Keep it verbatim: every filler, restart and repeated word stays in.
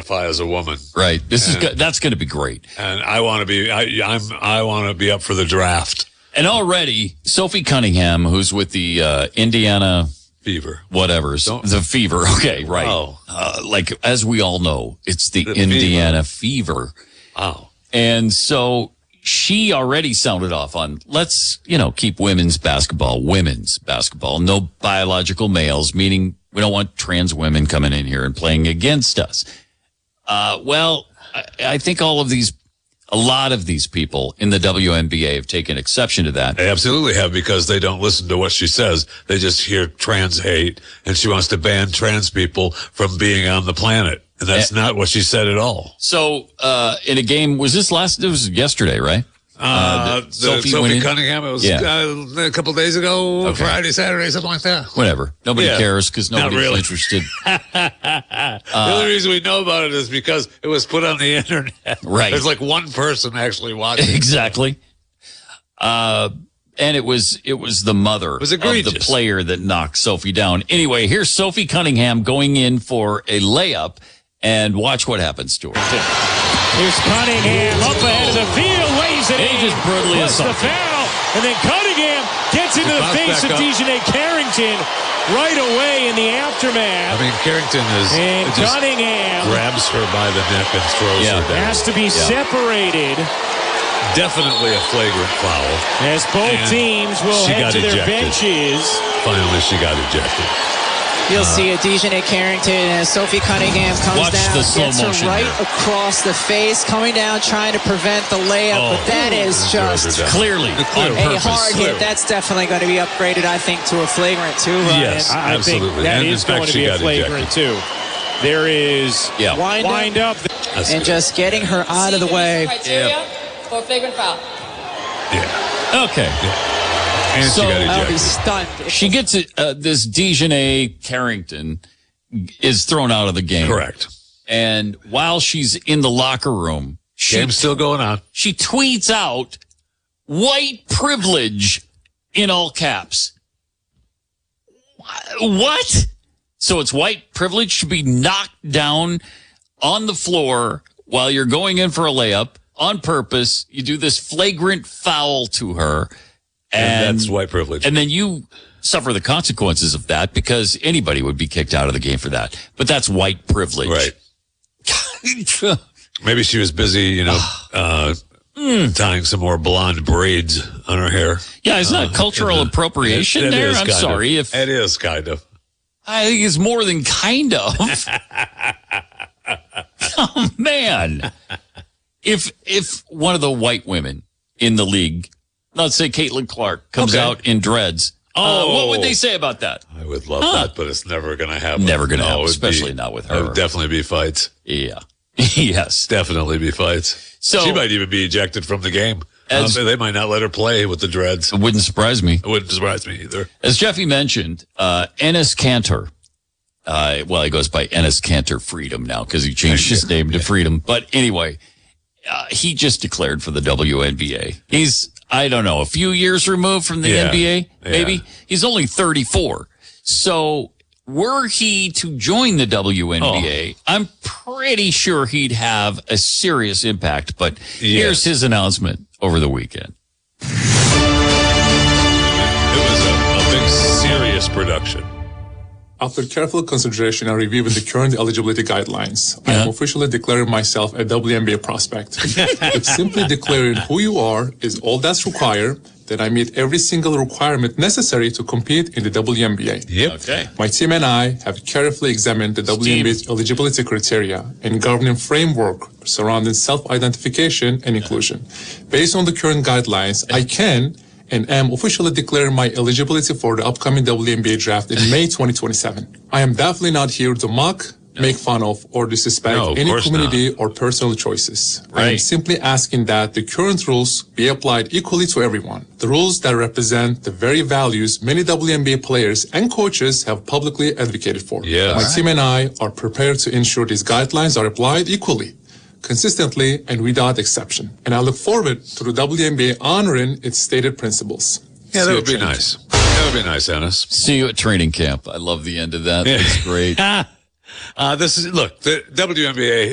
identify as a woman. Right. This and, is go- that's going to be great. And I want to be. I, I'm. I want to be up for the draft. And already, Sophie Cunningham, who's with the uh, Indiana Fever, whatever's Don't, the Fever. Okay, right. Wow. Uh, like as we all know, it's the, the Indiana Fever. Fever. Wow. And so she already sounded off on, let's, you know, keep women's basketball, women's basketball, no biological males, meaning we don't want trans women coming in here and playing against us. Uh, well, I, I think all of these, a lot of these people in the W N B A have taken exception to that. They absolutely have, because they don't listen to what she says. They just hear trans hate, and she wants to ban trans people from being on the planet. And that's and, not what she said at all. So, uh, in a game, was this last, it was yesterday, right? Uh, uh the, Sophie, Sophie Cunningham, it was yeah. uh, a couple days ago, okay. Friday, Saturday, something like that. Whatever. Nobody yeah. cares because nobody's really. interested. the uh, only reason we know about it is because it was put on the internet. Right. There's like one person actually watching. Exactly. Uh, and it was it was the mother was of the player that knocked Sophie down. Anyway, here's Sophie Cunningham going in for a layup, and watch what happens to her. Here's Cunningham up ahead of the field, lays it in. He just brutally assaulted the foul, and then Cunningham gets into the face of DiJonai Carrington right away in the aftermath. I mean, Carrington is and just Cunningham grabs her by the neck and throws yeah. her down. Has to be yeah. separated. Definitely a flagrant foul. As both and teams will head to their ejected. benches. Finally, she got ejected. You'll uh, see a DiJonai Carrington as Sophie Cunningham comes watch down, the slow gets her motion right here. across the face, coming down, trying to prevent the layup, oh, but that is just clearly a purpose. hard hit. That's definitely going to be upgraded, I think, to a flagrant too, Ryan. Yes, I, I absolutely. think that and is going to be a flagrant ejected. too. There is yeah. wind, wind up, up. and good. Just getting her out of the way. Criteria yeah. for flagrant foul. Yeah. Okay. Yeah. And so she got I'll be stunned. She gets it. Uh, this DiJonai Carrington is thrown out of the game. Correct. And while she's in the locker room, she, game's still going on. She tweets out "white privilege" in all caps. What? So it's white privilege to be knocked down on the floor while you're going in for a layup on purpose. You do this flagrant foul to her. And, and that's white privilege. And then you suffer the consequences of that because anybody would be kicked out of the game for that. But that's white privilege. Right. Maybe she was busy, you know, uh, mm. tying some more blonde braids on her hair. Yeah, it's not uh, cultural the, appropriation it, it there. I'm sorry. Of. if It is kind of. I think it's more than kind of. Oh, man. If if one of the white women in the league, let's say Caitlin Clark, comes okay. out in dreads, oh, uh, what would they say about that? I would love huh. that, but it's never going to happen. Never going to no, happen, especially be, not with her. There would definitely be fights. Yeah. Yes. Definitely be fights. So she might even be ejected from the game. As, um, they might not let her play with the dreads. It wouldn't surprise me. It wouldn't surprise me either. As Jeffy mentioned, uh, Enes Kanter, uh, well, he goes by Enes Kanter Freedom now because he changed his name to Freedom. But anyway, uh, he just declared for the W N B A. He's, I don't know, a few years removed from the yeah. N B A, maybe. Yeah. He's only thirty-four. So were he to join the W N B A, oh. I'm pretty sure he'd have a serious impact. But yes. here's his announcement over the weekend. It was a, a big, serious production. After careful consideration and review with the current eligibility guidelines, yeah. I am officially declaring myself a W N B A prospect. If simply declaring who you are is all that's required, then I meet every single requirement necessary to compete in the W N B A. Yep. Okay. My team and I have carefully examined the W N B A's eligibility criteria and governing framework surrounding self-identification and inclusion. Based on the current guidelines, I can and am officially declaring my eligibility for the upcoming W N B A draft in May twenty twenty-seven. I am definitely not here to mock, no. make fun of, or disrespect no, any community not. or personal choices. Right. I am simply asking that the current rules be applied equally to everyone. The rules that represent the very values many W N B A players and coaches have publicly advocated for. Yes. My right. team and I are prepared to ensure these guidelines are applied equally, consistently, and without exception. And I look forward to the W N B A honoring its stated principles. Yeah, See that would be training. nice. That would be nice, Enes. See you at training camp. I love the end of that. That's great. uh, this is look, the W N B A